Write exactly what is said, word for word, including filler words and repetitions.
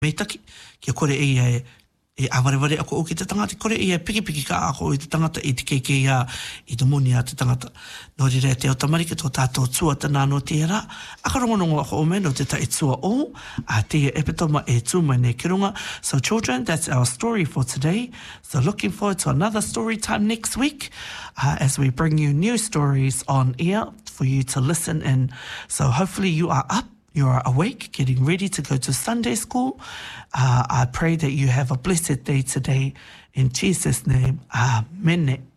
meitaki, kia kore e ia e, e awareware ako o ki te tangata, kore e ia piki piki ka ako i te tangata i te keikei a, i te moni a te tangata. Nō rira te o tamariki tō tātou tua tana no te ra, akarongonongo ako o meno te ta e tua o, a te e epitoma e tūmai ne kirunga. So children, that's our story for today. So looking forward to another story time next week, uh, as we bring you new stories on air for you to listen in. So hopefully you are up. You are awake, getting ready to go to Sunday school. Uh, I pray that you have a blessed day today. In Jesus' name, amen.